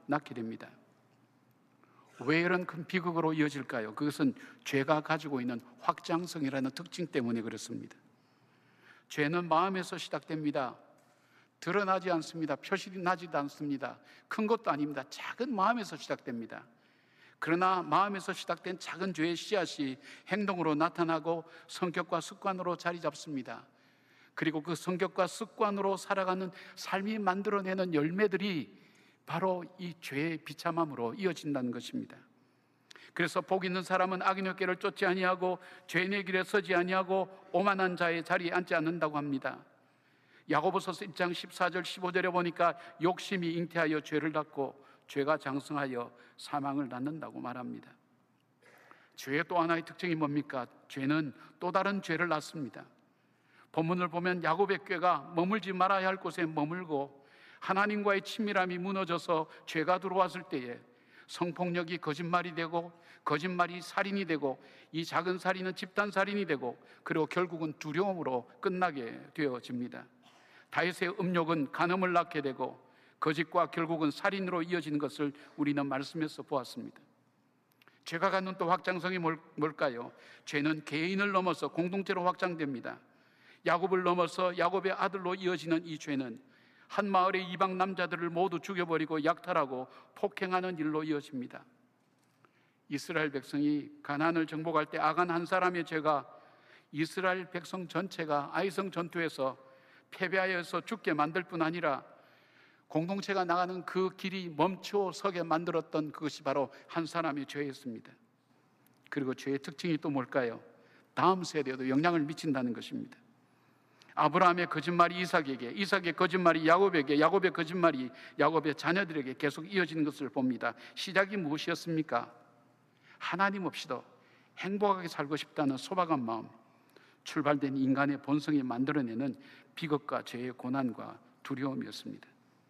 낳게 됩니다. 왜 이런 큰 비극으로 이어질까요? 그것은 죄가 가지고 있는 확장성이라는 특징 때문에 그렇습니다. 죄는 마음에서 시작됩니다. 드러나지 않습니다. 표시나지도 않습니다. 큰 것도 아닙니다. 작은 마음에서 시작됩니다. 그러나 마음에서 시작된 작은 죄의 씨앗이 행동으로 나타나고 성격과 습관으로 자리 잡습니다. 그리고 그 성격과 습관으로 살아가는 삶이 만들어내는 열매들이 바로 이 죄의 비참함으로 이어진다는 것입니다. 그래서 복 있는 사람은 악인의 길을 쫓지 아니하고 죄인의 길에 서지 아니하고 오만한 자의 자리에 앉지 않는다고 합니다. 야고보서 1장 14절 15절에 보니까 욕심이 잉태하여 죄를 낳고 죄가 장성하여 사망을 낳는다고 말합니다. 죄의 또 하나의 특징이 뭡니까? 죄는 또 다른 죄를 낳습니다. 본문을 보면 야곱의 꾀가 머물지 말아야 할 곳에 머물고 하나님과의 친밀함이 무너져서 죄가 들어왔을 때에 성폭력이 거짓말이 되고 거짓말이 살인이 되고 이 작은 살인은 집단 살인이 되고 그리고 결국은 두려움으로 끝나게 되어집니다. 다윗의 음욕은 간음을 낳게 되고 거짓과 결국은 살인으로 이어지는 것을 우리는 말씀에서 보았습니다. 죄가 갖는 또 확장성이 뭘까요? 죄는 개인을 넘어서 공동체로 확장됩니다. 야곱을 넘어서 야곱의 아들로 이어지는 이 죄는 한 마을의 이방 남자들을 모두 죽여버리고 약탈하고 폭행하는 일로 이어집니다. 이스라엘 백성이 가나안을 정복할 때 아간 한 사람의 죄가 이스라엘 백성 전체가 아이성 전투에서 패배하여서 죽게 만들 뿐 아니라 공동체가 나가는 그 길이 멈춰 서게 만들었던 그것이 바로 한 사람의 죄였습니다. 그리고 죄의 특징이 또 뭘까요? 다음 세대에도 영향을 미친다는 것입니다. 아브라함의 거짓말이 이삭에게, 이삭의 거짓말이 야곱에게, 야곱의 거짓말이 야곱의 자녀들에게 계속 이어지는 것을 봅니다. 시작이 무엇이었습니까? 하나님 없이도 행복하게 살고 싶다는 소박한 마음, 출발된 인간의 본성이 만들어내는 비극과 죄의 고난과 두려움이었습니다.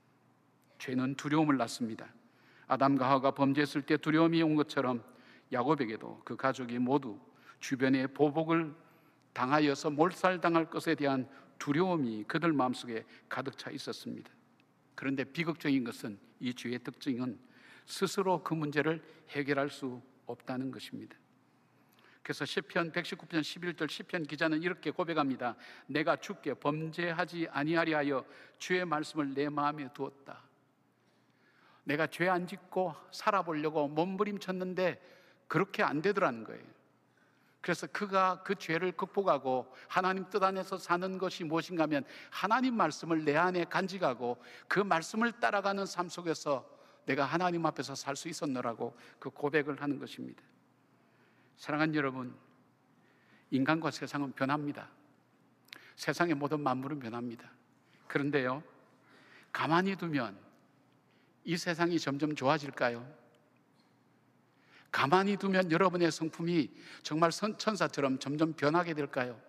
죄는 두려움을 낳습니다. 아담과 하와가 범죄했을 때 두려움이 온 것처럼 야곱에게도 그 가족이 모두 주변에 보복을 당하여서 몰살당할 것에 대한 두려움이 그들 마음속에 가득 차 있었습니다. 그런데 비극적인 것은 이 죄의 특징은 스스로 그 문제를 해결할 수 없다는 것입니다. 그래서 시편 119편 11절 시편 기자는 이렇게 고백합니다. 내가 주께 범죄하지 아니하리 하여 주의 말씀을 내 마음에 두었다. 내가 죄 안 짓고 살아보려고 몸부림쳤는데 그렇게 안 되더라는 거예요. 그래서 그가 그 죄를 극복하고 하나님 뜻 안에서 사는 것이 무엇인가 하면 하나님 말씀을 내 안에 간직하고 그 말씀을 따라가는 삶 속에서 내가 하나님 앞에서 살 수 있었노라고 그 고백을 하는 것입니다. 사랑하는 여러분, 인간과 세상은 변합니다. 세상의 모든 만물은 변합니다. 그런데요, 가만히 두면 이 세상이 점점 좋아질까요? 가만히 두면 여러분의 성품이 정말 천사처럼 점점 변하게 될까요?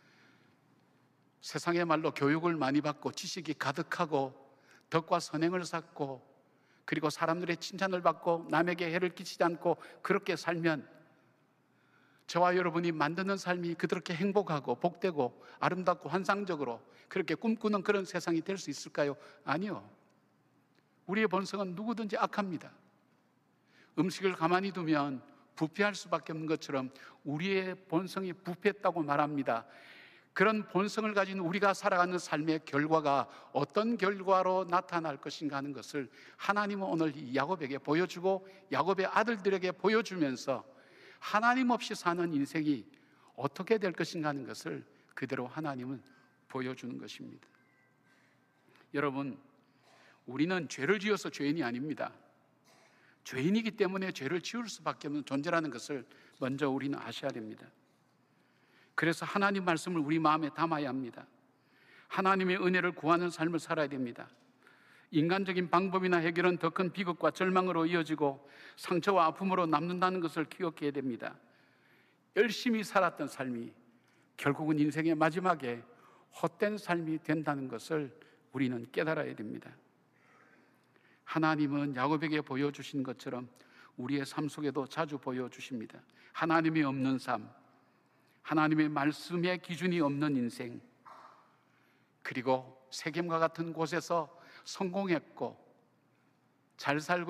세상의 말로 교육을 많이 받고 지식이 가득하고 덕과 선행을 쌓고 그리고 사람들의 칭찬을 받고 남에게 해를 끼치지 않고 그렇게 살면 저와 여러분이 만드는 삶이 그렇게 행복하고 복되고 아름답고 환상적으로 그렇게 꿈꾸는 그런 세상이 될 수 있을까요? 아니요. 우리의 본성은 누구든지 악합니다. 음식을 가만히 두면 부패할 수밖에 없는 것처럼 우리의 본성이 부패했다고 말합니다. 그런 본성을 가진 우리가 살아가는 삶의 결과가 어떤 결과로 나타날 것인가 하는 것을 하나님은 오늘 이 야곱에게 보여주고 야곱의 아들들에게 보여주면서 하나님 없이 사는 인생이 어떻게 될 것인가 하는 것을 그대로 하나님은 보여주는 것입니다. 여러분, 우리는 죄를 지어서 죄인이 아닙니다. 죄인이기 때문에 죄를 지을 수밖에 없는 존재라는 것을 먼저 우리는 아셔야 됩니다. 그래서 하나님 말씀을 우리 마음에 담아야 합니다. 하나님의 은혜를 구하는 삶을 살아야 됩니다. 인간적인 방법이나 해결은 더 큰 비극과 절망으로 이어지고 상처와 아픔으로 남는다는 것을 기억해야 됩니다. 열심히 살았던 삶이 결국은 인생의 마지막에 헛된 삶이 된다는 것을 우리는 깨달아야 됩니다. 하나님은 야곱에게 보여주신 것처럼 우리의 삶 속에도 자주 보여주십니다. 하나님이 없는 삶, 하나님의 말씀의 기준이 없는 인생, 그리고 세겜과 같은 곳에서 성공했고 잘 살고